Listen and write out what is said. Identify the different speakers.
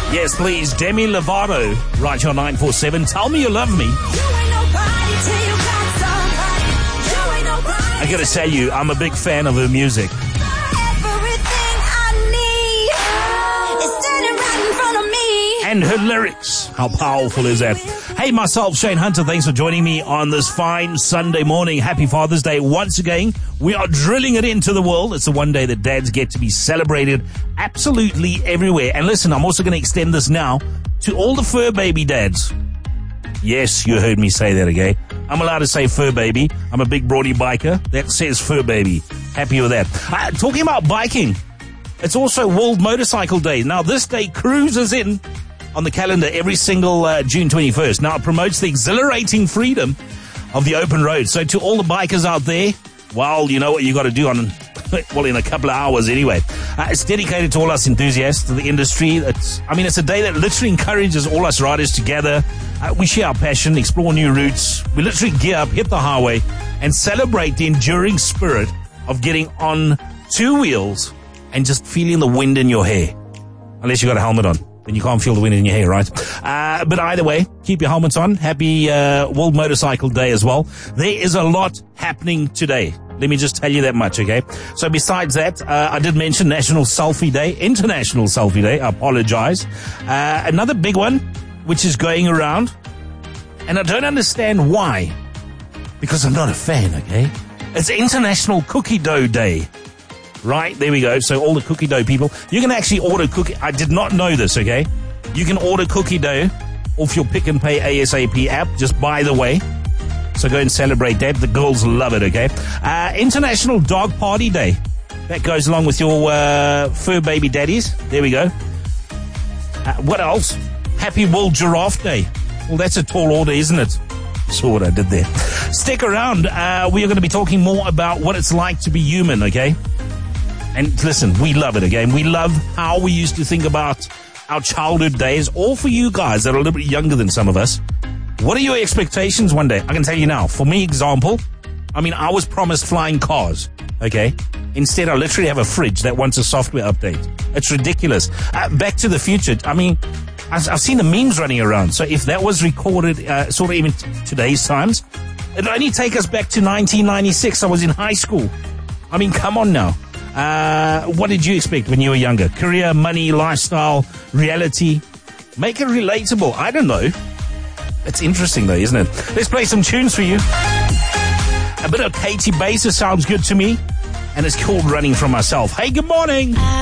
Speaker 1: Yes, please. Demi Lovato, right here on 947. Tell me you love me. I gotta tell you, I'm a big fan of her music. And her lyrics. How powerful is that? Hey, myself, Shane Hunter, thanks for joining me on this fine Sunday morning. Happy Father's Day. Once again, we are drilling it into the world. It's the one day that dads get to be celebrated absolutely everywhere. And listen, I'm also going to extend this now to all the fur baby dads. Yes, you heard me say that, okay? I'm allowed to say fur baby. I'm a big broady biker. That says fur baby. Happy with that. Talking about biking, it's also World Motorcycle Day. Now, this day cruises in on the calendar every single June 21st. Now, it promotes the exhilarating freedom of the open road. So to all the bikers out there, well, you know what you got to do in a couple of hours anyway. It's dedicated to all us enthusiasts, to the industry. It's a day that literally encourages all us riders together. We share our passion, explore new routes. We literally gear up, hit the highway, and celebrate the enduring spirit of getting on two wheels and just feeling the wind in your hair. Unless you got a helmet on. Then you can't feel the wind in your hair, right? But either way, keep your helmets on. Happy World Motorcycle Day as well. There is a lot happening today. Let me just tell you that much, okay? So besides that, I did mention National Selfie Day, International Selfie Day. I apologize. Another big one, which is going around, and I don't understand why, because I'm not a fan, okay? It's International Cookie Dough Day. Right, there we go. So all the cookie dough people, you can actually order cookie. I did not know this, okay? You can order cookie dough off your Pick and Pay ASAP app, just by the way. So go and celebrate that. The girls love it, okay? International Dog Party Day. That goes along with your fur baby daddies. There we go. What else? Happy World Giraffe Day. Well, that's a tall order, isn't it? Saw what I did there. Stick around. We are going to be talking more about what it's like to be human, okay? And listen, we love it again. We love how we used to think about our childhood days. All for you guys that are a little bit younger than some of us. What are your expectations one day? I can tell you now. For me, example, I was promised flying cars, okay? Instead, I literally have a fridge that wants a software update. It's ridiculous. Back to the Future. I've seen the memes running around. So if that was recorded sort of even today's times, it'll only take us back to 1996. I was in high school. Come on now. What did you expect when you were younger? Career, money, lifestyle, reality. Make it relatable. I don't know. It's interesting though, isn't it? Let's play some tunes for you. A bit of Katie Baser sounds good to me. And it's called Running From Myself. Hey, good morning.